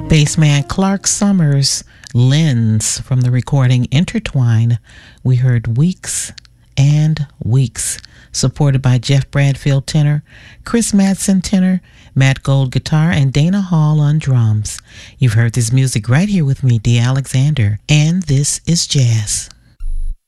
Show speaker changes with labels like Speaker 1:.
Speaker 1: Bassman Clark Summers' Lens from the recording Intertwine. We heard Weeks and Weeks, supported by Jeff Bradfield tenor, Chris Madsen tenor, Matt Gold guitar, and Dana Hall on drums. You've heard this music right here with me, Dee Alexander, and this is Jazz.